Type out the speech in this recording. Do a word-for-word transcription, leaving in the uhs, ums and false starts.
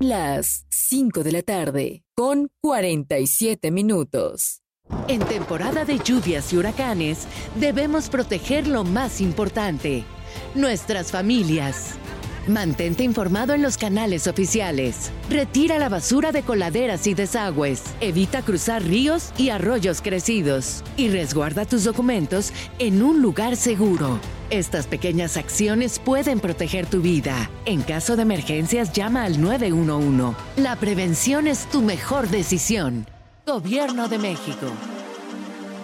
Las cinco de la tarde, con cuarenta y siete minutos. En temporada de lluvias y huracanes, debemos proteger lo más importante, nuestras familias. Mantente informado en los canales oficiales. Retira la basura de coladeras y desagües. Evita cruzar ríos y arroyos crecidos. Y resguarda tus documentos en un lugar seguro. Estas pequeñas acciones pueden proteger tu vida. En caso de emergencias, llama al nueve uno uno. La prevención es tu mejor decisión. Gobierno de México.